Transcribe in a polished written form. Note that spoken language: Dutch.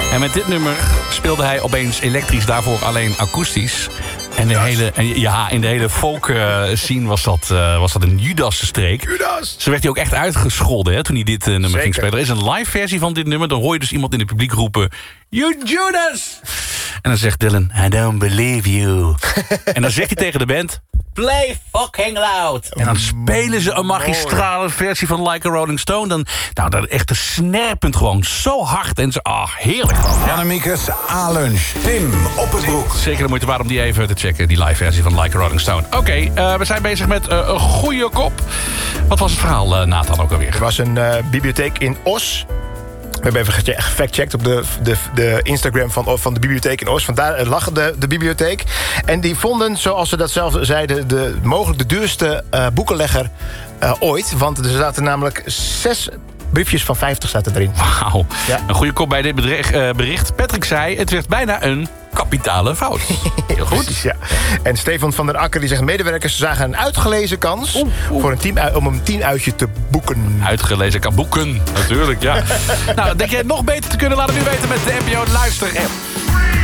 En met dit nummer speelde hij opeens elektrisch, daarvoor alleen akoestisch. En in de hele folk scene was dat een Judas-streek. Judas! Zo werd hij ook echt uitgescholden, hè, toen hij dit nummer Zeker. ging spelen. Er is een live versie van dit nummer. Dan hoor je dus iemand in het publiek roepen... You Judas! En dan zegt Dylan... I don't believe you. En dan zegt hij tegen de band... Play fucking loud. En dan spelen ze een magistrale versie van Like a Rolling Stone. Dat echt snerpend gewoon. Zo hard en zo... heerlijk. Jan en Miekes, A-lunch. Tim op het broek. Zeker de moeite waard om die even te checken. Die live versie van Like a Rolling Stone. Oké, we zijn bezig met een goede kop. Wat was het verhaal, Nathan, ook alweer? Er was een bibliotheek in Os. We hebben even gefactcheckt op de Instagram van de bibliotheek in Os. Vandaar lag de bibliotheek. En die vonden, zoals ze dat zelf zeiden... mogelijk de duurste boekenlegger ooit. Want er zaten namelijk 6 briefjes van 50 zaten erin. Wauw, Ja. een goede kop bij dit bericht. Patrick zei, het werd bijna een kapitale fout. Heel goed. Precies, ja. En Stefan van der Akker die zegt... medewerkers zagen een uitgelezen kans voor om een 10-uitje te boeken. Uitgelezen kan boeken, natuurlijk, ja. Nou, denk jij het nog beter te kunnen? Laat het nu weten met de NPO Luister-app.